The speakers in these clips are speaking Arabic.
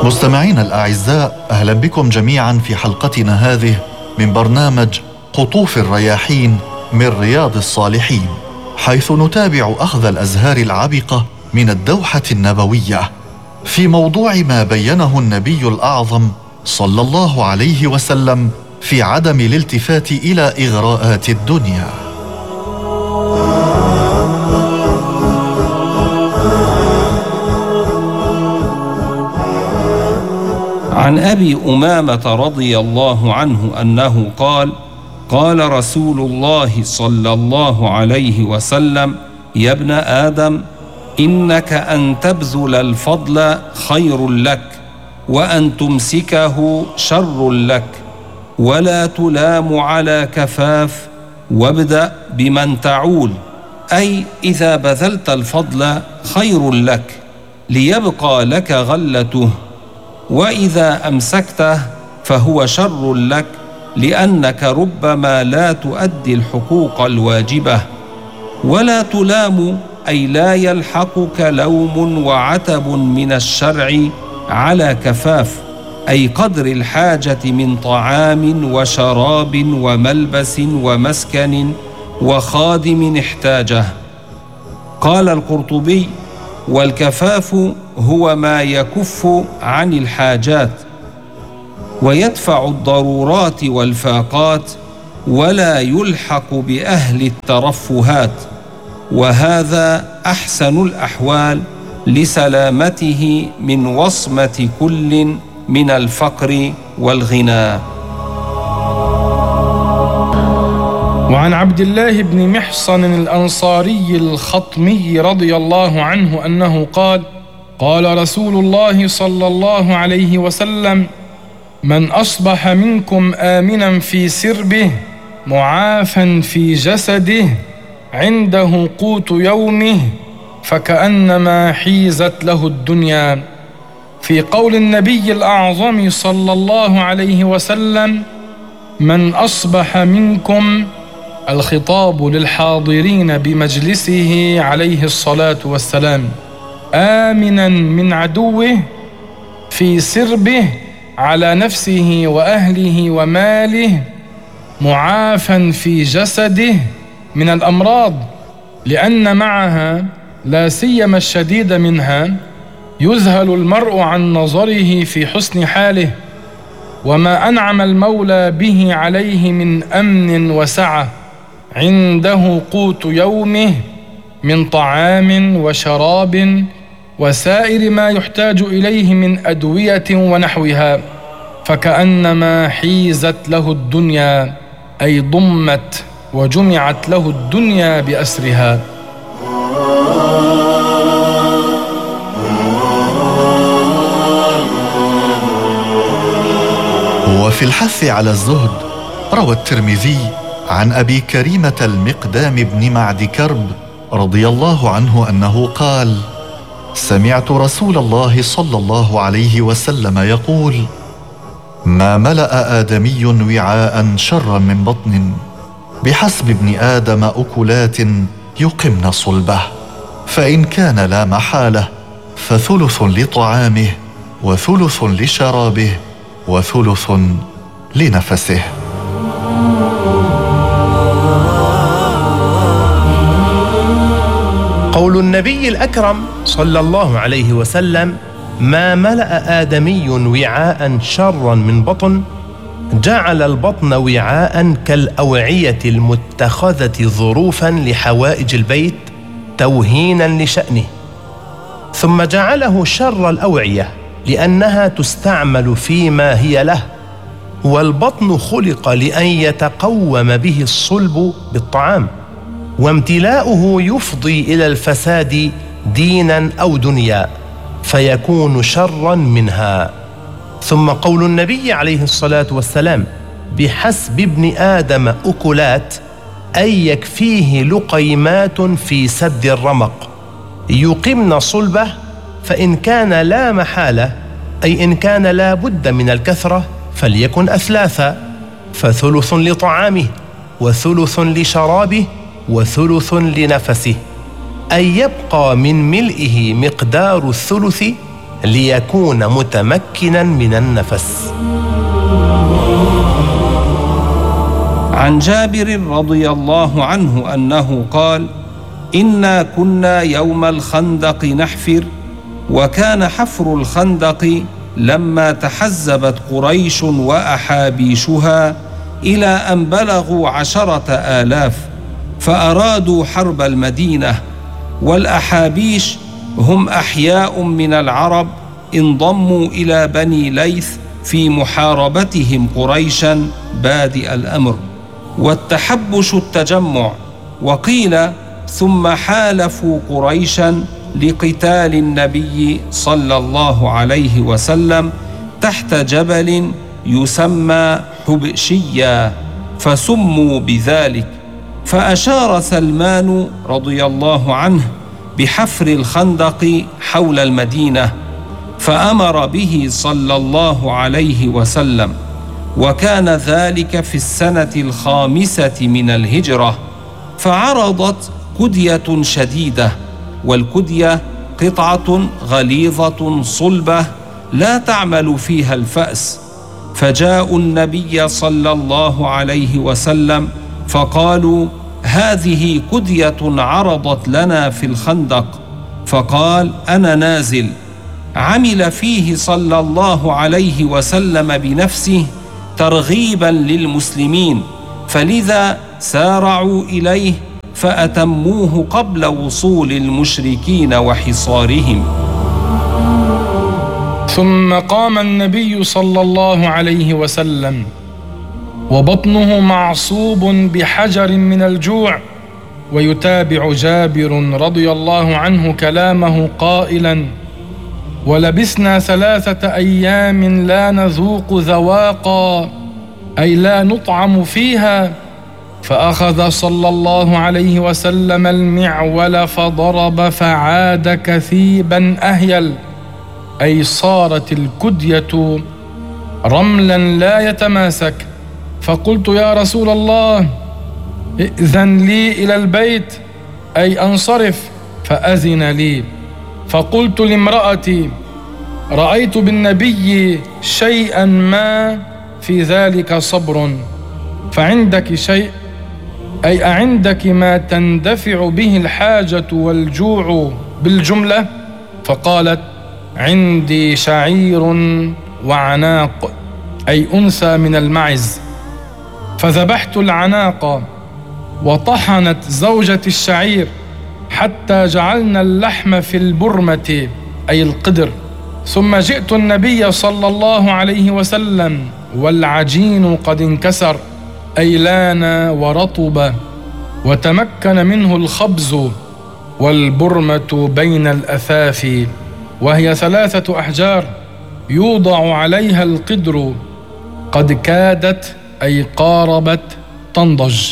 مستمعينا الأعزاء، أهلا بكم جميعا في حلقتنا هذه من برنامج قطوف الرياحين من رياض الصالحين، حيث نتابع أخذ الأزهار العبقة من الدوحة النبوية في موضوع ما بينه النبي الأعظم صلى الله عليه وسلم في عدم الالتفات إلى إغراءات الدنيا. عن أبي أمامة رضي الله عنه أنه قال: قال رسول الله صلى الله عليه وسلم: يا ابن آدم، إنك أن تبذل الفضل خير لك، وأن تمسكه شر لك، ولا تلام على كفاف، وابدأ بمن تعول، أي إذا بذلت الفضل خير لك ليبقى لك غلته، وإذا أمسكته فهو شر لك لأنك ربما لا تؤدي الحقوق الواجبة. ولا تلام أي لا يلحقك لوم وعتب من الشرع على كفاف، أي قدر الحاجة من طعام وشراب وملبس ومسكن وخادم احتاجه. قال القرطبي: والكفاف هو ما يكف عن الحاجات ويدفع الضرورات والفاقات، ولا يلحق بأهل الترفهات، وهذا أحسن الأحوال لسلامته من وصمة كل من الفقر والغنى. وعن عبد الله بن محصن الأنصاري الخطمي رضي الله عنه أنه قال: قال رسول الله صلى الله عليه وسلم: من أصبح منكم آمنا في سربه معافا في جسده عنده قوت يومه فكأنما حيزت له الدنيا. في قول النبي الأعظم صلى الله عليه وسلم: من أصبح منكم، الخطاب للحاضرين بمجلسه عليه الصلاة والسلام، آمنا من عدوه في سربه على نفسه وأهله وماله، معافا في جسده من الأمراض، لأن معها لا سيما الشديد منها يذهل المرء عن نظره في حسن حاله، وما أنعم المولى به عليه من أمن وسعة، عنده قوت يومه من طعام وشراب وسائر ما يحتاج إليه من أدوية ونحوها، فكأنما حيزت له الدنيا، أي ضمت وجمعت له الدنيا بأسرها. وفي الحث على الزهد روى الترمذي عن أبي كريمة المقدام بن معد كرب رضي الله عنه أنه قال: سمعت رسول الله صلى الله عليه وسلم يقول: ما ملأ آدمي وعاء شرا من بطن، بحسب ابن آدم أكلات يقمن صلبه، فإن كان لا محالة فثلث لطعامه وثلث لشرابه وثلث لنفسه. قول النبي الأكرم صلى الله عليه وسلم: ما ملأ آدمي وعاء شرا من بطن، جعل البطن وعاء كالأوعية المتخذة ظروفا لحوائج البيت توهينا لشأنه، ثم جعله شر الأوعية لأنها تستعمل فيما هي له، والبطن خلق لأن يتقوم به الصلب بالطعام، وامتلاؤه يفضي إلى الفساد دينا أو دنيا فيكون شرا منها. ثم قول النبي عليه الصلاة والسلام: بحسب ابن آدم أكلات، أي يكفيه لقيمات في سد الرمق يقمن صلبه، فإن كان لا محالة، أي إن كان لا بد من الكثرة، فليكن أثلاثا، فثلث لطعامه وثلث لشرابه وثلث لنفسه، أي يبقى من ملئه مقدار الثلث ليكون متمكنا من النفس. عن جابر رضي الله عنه أنه قال: إنا كنا يوم الخندق نحفر، وكان حفر الخندق لما تحزبت قريش وأحابيشها إلى أن بلغوا 10,000، فأرادوا حرب المدينة، والأحابيش هم أحياء من العرب انضموا إلى بني ليث في محاربتهم قريشا بادئ الأمر، والتحبش التجمع. وقيل ثم حالفوا قريشا لقتال النبي صلى الله عليه وسلم تحت جبل يسمى حبشيا، فسموا بذلك. فأشار سلمان رضي الله عنه بحفر الخندق حول المدينة، فأمر به صلى الله عليه وسلم، وكان ذلك في السنة 5 من الهجرة. فعرضت كدية شديدة، والكدية قطعة غليظة صلبة لا تعمل فيها الفأس. فجاءوا النبي صلى الله عليه وسلم فقالوا: هذه كدية عرضت لنا في الخندق. فقال: أنا نازل. عمل فيه صلى الله عليه وسلم بنفسه ترغيبا للمسلمين، فلذا سارعوا إليه فأتموه قبل وصول المشركين وحصارهم. ثم قام النبي صلى الله عليه وسلم وبطنه معصوب بحجر من الجوع، ويتابع جابر رضي الله عنه كلامه قائلا: ولبثنا 3 أيام لا نذوق ذواقا، أي لا نطعم فيها. فأخذ صلى الله عليه وسلم المعول فضرب فعاد كثيبا أهيل، أي صارت الكدية رملا لا يتماسك. فقلت: يا رسول الله، ائذن لي إلى البيت، أي أنصرف. فأذن لي. فقلت لامرأتي: رأيت بالنبي شيئا ما في ذلك صبر، فعندك شيء، أي أعندك ما تندفع به الحاجة والجوع بالجملة؟ فقالت: عندي شعير وعناق، أي أنثى من المعز. فذبحت العناق وطحنت زوجة الشعير حتى جعلنا اللحم في البرمة، أي القدر. ثم جئت النبي صلى الله عليه وسلم والعجين قد انكسر، أي لان ورطب، وتمكن منه الخبز، والبرمة بين الأثاف، وهي 3 أحجار يوضع عليها القدر، قد كادت، أي قاربت، تنضج.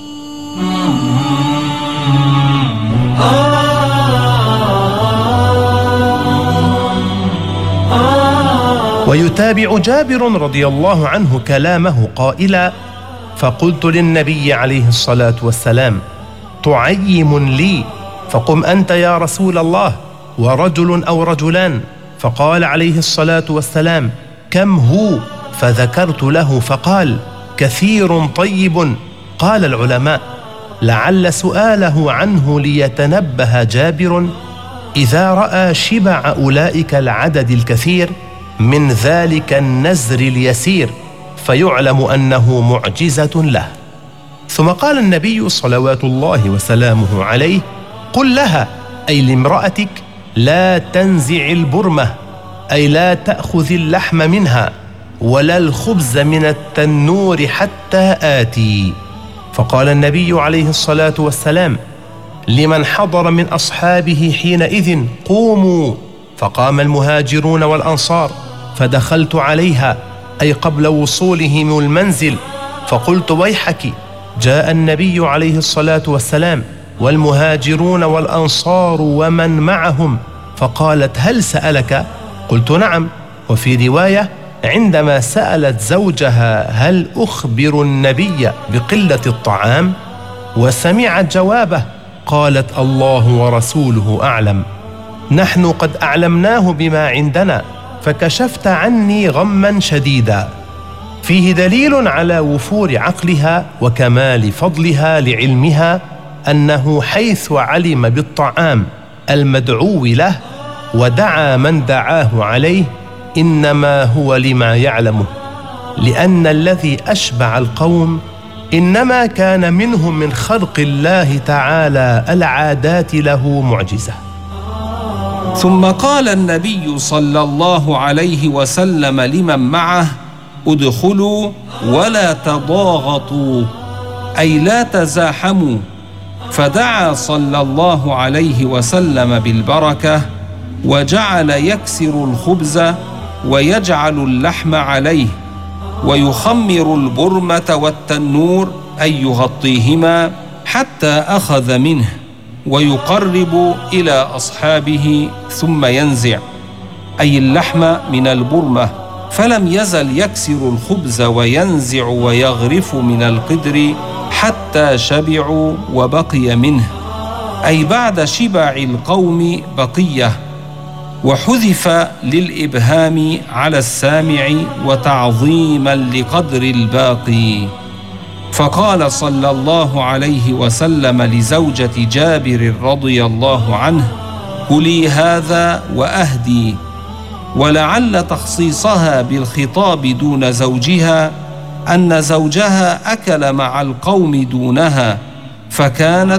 ويتابع جابر رضي الله عنه كلامه قائلا: فقلت للنبي عليه الصلاة والسلام: تعيم لي، فقم أنت يا رسول الله، ورجل أو رجلان. فقال عليه الصلاة والسلام: كم هو؟ فذكرت له فقال: كثير طيب. قال العلماء: لعل سؤاله عنه ليتنبه جابر إذا رأى شبع أولئك العدد الكثير من ذلك النزر اليسير، فيعلم أنه معجزة له. ثم قال النبي صلوات الله وسلامه عليه: قل لها، أي لامرأتك: لا تنزع البرمة، أي لا تأخذ اللحم منها ولا الخبز من التنور حتى آتي. فقال النبي عليه الصلاة والسلام لمن حضر من أصحابه حينئذ: قوموا. فقام المهاجرون والأنصار، فدخلت عليها، أي قبل وصولهم المنزل، فقلت: ويحك، جاء النبي عليه الصلاة والسلام والمهاجرون والأنصار ومن معهم. فقالت: هل سألك؟ قلت: نعم. وفي رواية: عندما سألت زوجها: هل أخبر النبي بقلة الطعام؟ وسمعت جوابه، قالت: الله ورسوله أعلم. نحن قد أعلمناه بما عندنا، فكشفت عني غما شديدا. فيه دليل على وفور عقلها وكمال فضلها لعلمها، أنه حيث علم بالطعام المدعو له ودعا من دعاه عليه إنما هو لما يعلمه، لأن الذي أشبع القوم إنما كان منهم من خلق الله تعالى العادات له معجزة. ثم قال النبي صلى الله عليه وسلم لمن معه: ادخلوا ولا تضاغطوا، أي لا تزاحموا. فدعا صلى الله عليه وسلم بالبركة، وجعل يكسر الخبز ويجعل اللحم عليه، ويخمر البرمة والتنور، أي يغطيهما حتى أخذ منه، ويقرب إلى أصحابه ثم ينزع، أي اللحم من البرمة. فلم يزل يكسر الخبز وينزع ويغرف من القدر حتى شبعوا وبقي منه، أي بعد شبع القوم بقية، وحذف للإبهام على السامع وتعظيما لقدر الباقي. فقال صلى الله عليه وسلم لزوجة جابر رضي الله عنه: كلي هذا وأهدي. ولعل تخصيصها بالخطاب دون زوجها أن زوجها أكل مع القوم دونها، فكانت